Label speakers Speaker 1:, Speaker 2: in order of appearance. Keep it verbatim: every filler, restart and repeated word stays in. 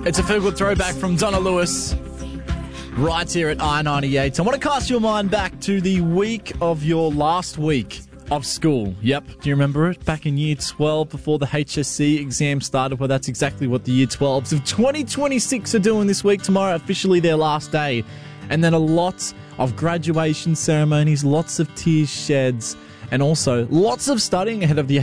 Speaker 1: It's a feel-good throwback from Donna Lewis right here at I ninety-eight. I want to cast your mind back to the week of your last week of school. Yep, do you remember it? Back in year twelve, before the H S C exam started. Well, that's exactly what the year twelves of twenty twenty-six are doing this week. Tomorrow, officially their last day. And then a lot of graduation ceremonies, lots of tears sheds, and also lots of studying ahead of the